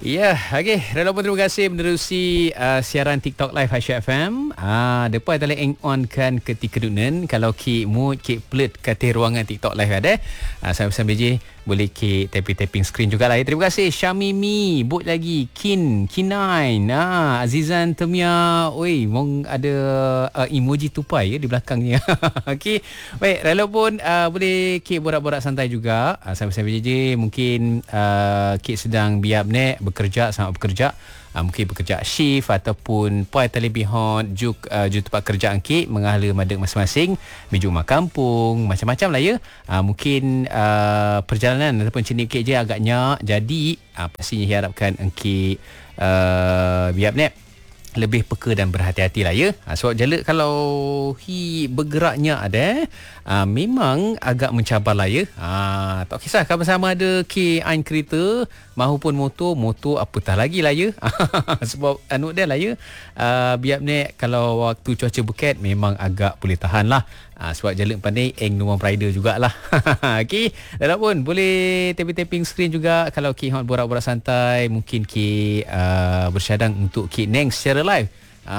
Ya, okey. Relapun terima kasih menerusi siaran TikTok Live Aisyah FM. Depan tali eng on kan ketika dunen kalau ki mood ki plate kata ruangan TikTok Live ada. Sambil-sambil je boleh ki tapping screen jugalah. Terima kasih Syamimi, bot lagi Kinain, Azizan Temia. Oi, mong ada emoji tupai di belakangnya. Okey. Baik, relapun boleh ki borak-borak santai juga. Sambil-sambil je mungkin ki sedang biap nek bekerja, sangat bekerja, mungkin bekerja shift ataupun puai telebihon juk tempat kerja angkit mengahala madek masing-masing mejuk mak kampung macam-macam lah ya. Mungkin perjalanan ataupun cendik je agaknya jadi pastinya harapkan angkit biap nek lebih peka dan berhati-hati lah ya. Sebab jala kalau bergeraknya ada memang agak mencabar lah ya. Tak kisah kalau bersama ada ain kereta mahupun motor apatah lagi lah ya. Sebab dia lah ya. Biar ni kalau waktu cuaca buket memang agak boleh tahan lah. Sebab jalan pandai nuang rider jugalah. Okey, dah pun boleh tapping screen juga kalau hot borak-borak santai, mungkin bersyadang untuk neng secara live.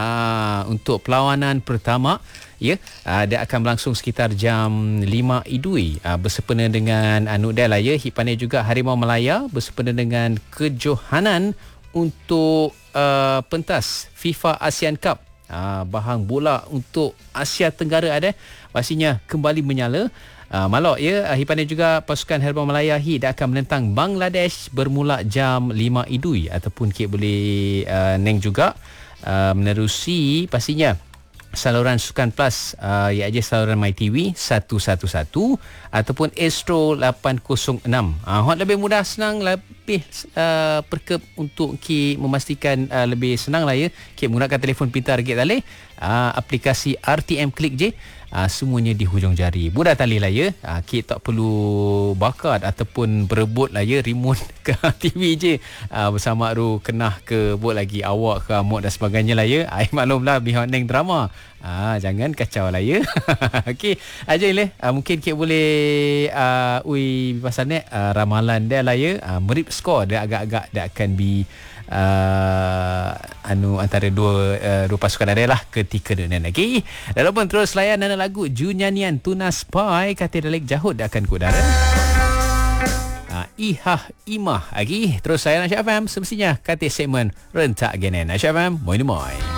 Untuk perlawanan pertama ya, dia akan berlangsung sekitar jam 5 idui bersempena dengan lah ya, pandai juga Harimau Malaya bersempena dengan kejohanan untuk pentas FIFA ASEAN Cup. Bahang bola untuk Asia Tenggara ada pastinya kembali menyala. Malok ya, pandai juga pasukan Harimau Malaya dah akan menentang Bangladesh bermula jam 5 idui ataupun boleh neng juga menerusi pastinya saluran Sukan Plus, iaitu saluran MyTV 111 ataupun Astro 806. Hot lebih mudah, senang, lebih perkep untuk memastikan lebih senang lah ya. Menggunakan telefon pintar tali, aplikasi RTM Klik je. Semuanya di hujung jari. Mudah tali lah ya. Kita tak perlu bakat ataupun berebut lah ya remote ke TV je. Bersama tu kenah ke bot lagi awak ke amok dan sebagainya lah ya. Maklumlah bihon neng drama. Jangan kacau lah ya. Okey, aja lah. Mungkin kita boleh pasal ni ramalan dia lah ya. Merip skor dia agak-agak dia akan antara dua pasukan ada lah ketika dia lagi. Dan pun terus layan lagu Junyanyian Tunas Pai kata Dalek Jahud akan ke udara. Ihah Imah lagi. Terus saya Aisyah FM semestinya kata segmen rentak genen Aisyah FM. Moi.